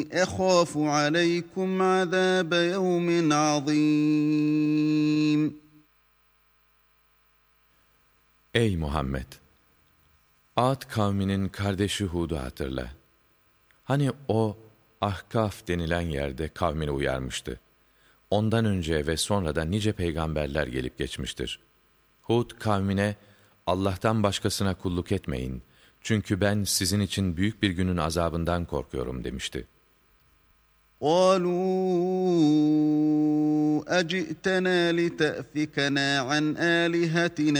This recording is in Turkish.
أخاف عليكم عذاب يوم عظيم. Ey Muhammed! Ad kavminin kardeşi Hud'u hatırla. Hani o Ahkaf denilen yerde kavmini uyarmıştı. Ondan önce ve sonra da nice peygamberler gelip geçmiştir. Hud kavmine, Allah'tan başkasına kulluk etmeyin. Çünkü ben sizin için büyük bir günün azabından korkuyorum demişti. قالوا أجئتنا لتأفكنا عن آلهتنا